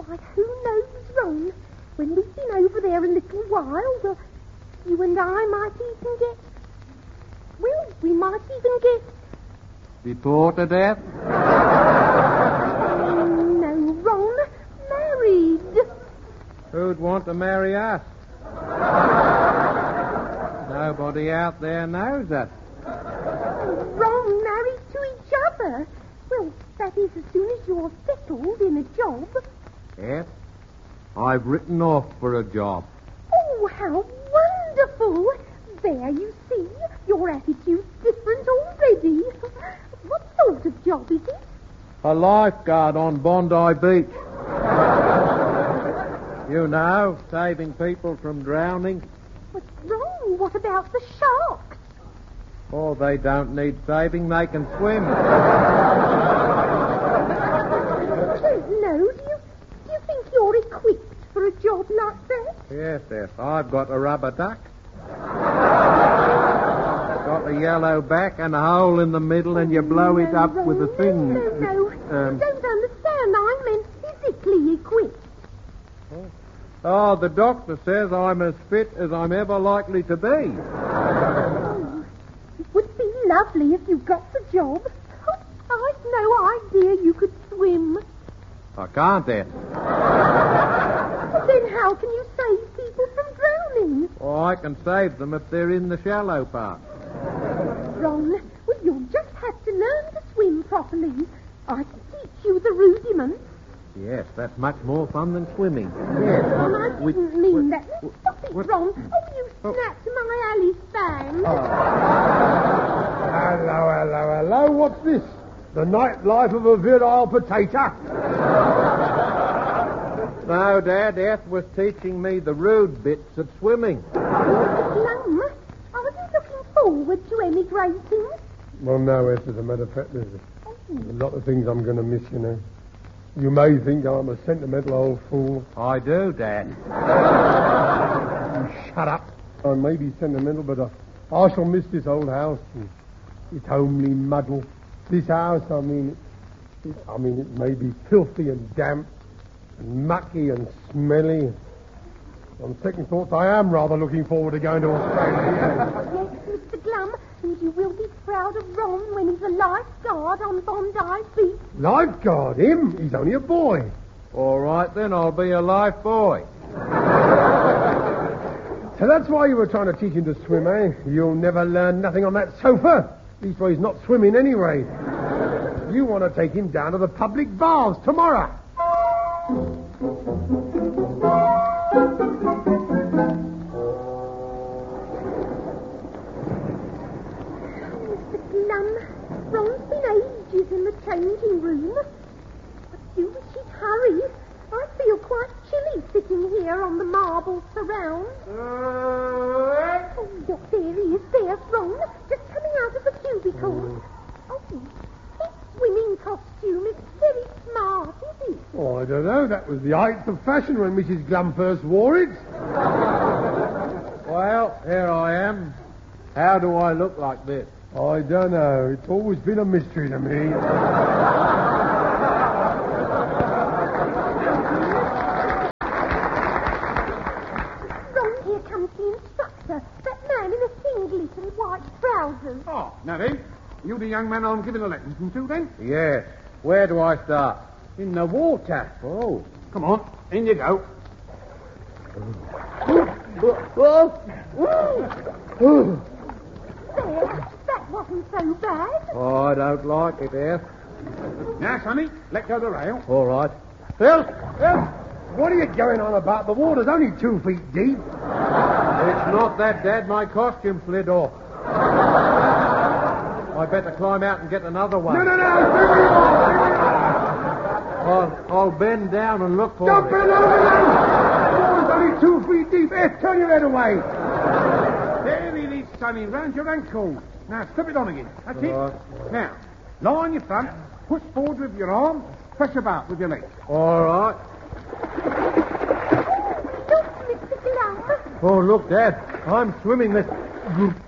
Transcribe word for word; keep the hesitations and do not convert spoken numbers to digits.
Why, who knows, Ron? When we've been over there a little while, well, you and I might even get... Well, we might even get... Before to death? No, Ron. Married. Who'd want to marry us? Nobody out there knows us. Ron, married to each other. Well, that is as soon as you're settled in a job. Yes? I've written off for a job. Oh, how wonderful. There, you see. Your attitude's different already. What sort of job is it? A lifeguard on Bondi Beach. You know, saving people from drowning. What's wrong? What about the sharks? Oh, they don't need saving. They can swim. I don't know. Do you, do you think you're equipped for a job like that? Yes, yes. I've got a rubber duck. Got a yellow back and a hole in the middle, and you blow no, it up Ron, with a thing. No, no, no. Um, you don't understand. I meant physically equipped. Oh, the doctor says I'm as fit as I'm ever likely to be. Oh, it would be lovely if you got the job. Oh, I'd no idea you could swim. I can't then. But then how can you save people from drowning? Oh, I can save them if they're in the shallow part. Ron, well, you'll just have to learn to swim properly. I can teach you the rudiments. Yes, that's much more fun than swimming. Yes. Ron, I We- didn't mean we- that. Stop it, we- Ron. Oh, you snapped my Alice band. Hello, hello, hello. What's this? The nightlife of a virile potato? No, Dad, Eth was teaching me the rude bits of swimming. Glum, are you looking forward to emigrating? Well, no, Eth, as a matter of fact, there's a, there's a lot of things I'm going to miss, you know. You may think I'm a sentimental old fool. I do, Dad. You shut up. I may be sentimental, but I, I shall miss this old house and its homely muddle. This house, I mean, it, it, I mean, it may be filthy and damp and mucky and smelly. On second thoughts, I am rather looking forward to going to Australia. Yes, Mister Glum, and you will be proud of Ron when he's a lifeguard on Bondi Beach. Lifeguard, him? He's only a boy. All right, then, I'll be a life boy. So that's why you were trying to teach him to swim, eh? You'll never learn nothing on that sofa. Leastways, not swimming anyway. You want to take him down to the public baths tomorrow. Mister Glum, Ron's been ages in the changing room. I do wish he'd hurry. I feel quite chilly sitting here on the marble surround. Oh, look, there he is, there, Ron, just coming out of the cubicle. Oh, his swimming costume is very smart, isn't it? Oh, I don't know. That was the height of fashion when Missus Glum first wore it. Well, here I am. How do I look like this? I don't know. It's always been a mystery to me. Ron, here comes the instructor, that man in a singlet and white trousers. Oh, now then, you the young man I'm giving the lessons to, then? Yes. Where do I start? In the water. Oh. Come on, in you go. There, that wasn't so bad. Oh, I don't like it, Eth. Now, Sonny, let go the rail. All right. Phil, Phil, what are you going on about? The water's only two feet deep. It's not that, Dad. My costume slid off. I better climb out and get another one. No, no, no. Stay where you are. Stay where you are. I'll, I'll bend down and look for Don't it. bend over now. The water's only two feet deep. Eth, turn your head away. There it is, Sonny, round your ankle. Now, slip it on again. That's All it. Now, lie on your front, push forward with your arm, press about with your legs. All right. Look, Mister Glum. Oh, look, Dad. I'm swimming this